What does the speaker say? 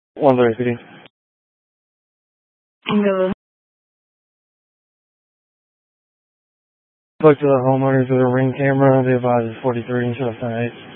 130. No. Spoke to the homeowners with a ring camera. They advised 43 instead of 10-8.